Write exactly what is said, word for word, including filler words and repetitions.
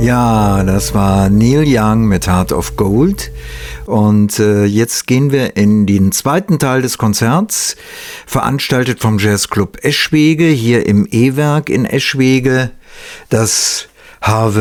Ja, das war Neil Young mit Heart of Gold. Und äh, jetzt gehen wir in den zweiten Teil des Konzerts, veranstaltet vom Jazzclub Eschwege, hier im E-Werk in Eschwege. Das Harve